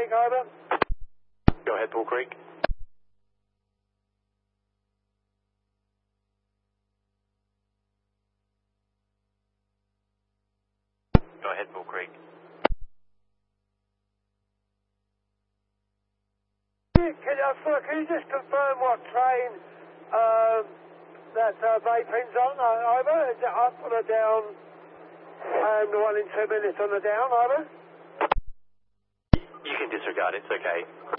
Creek, over. Go ahead, Bull Creek. Go ahead, Bull Creek. Can you just confirm what train that vaping's on, over? Is it up or down? The one in 2 minutes on the down, over? You can disregard, it's okay.